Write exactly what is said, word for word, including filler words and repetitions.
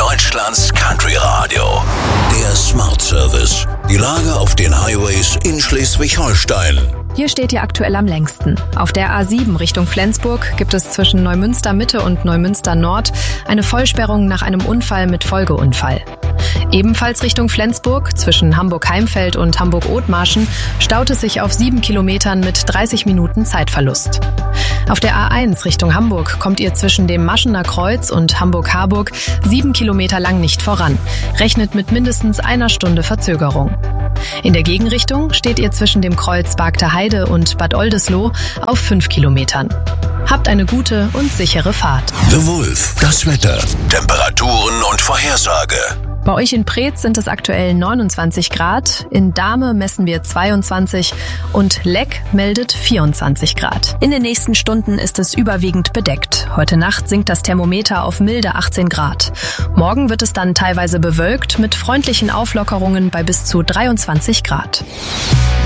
Deutschlands Country Radio. Der Smart Service. Die Lage auf den Highways in Schleswig-Holstein. Hier steht ihr aktuell am längsten. Auf der A sieben Richtung Flensburg gibt es zwischen Neumünster Mitte und Neumünster Nord eine Vollsperrung nach einem Unfall mit Folgeunfall. Ebenfalls Richtung Flensburg, zwischen Hamburg-Heimfeld und Hamburg-Othmarschen, staut es sich auf sieben Kilometern mit dreißig Minuten Zeitverlust. Auf der A eins Richtung Hamburg kommt ihr zwischen dem Maschener Kreuz und Hamburg-Harburg sieben Kilometer lang nicht voran, rechnet mit mindestens einer Stunde Verzögerung. In der Gegenrichtung steht ihr zwischen dem Kreuz Bagter Heide und Bad Oldesloe auf fünf Kilometern. Habt eine gute und sichere Fahrt. The Wolf, das Wetter, Temperaturen und Vorhersage. Bei euch in Preetz sind es aktuell neunundzwanzig Grad, in Dahme messen wir zweiundzwanzig und Leck meldet vierundzwanzig Grad. In den nächsten Stunden ist es überwiegend bedeckt. Heute Nacht sinkt das Thermometer auf milde achtzehn Grad. Morgen wird es dann teilweise bewölkt mit freundlichen Auflockerungen bei bis zu dreiundzwanzig Grad.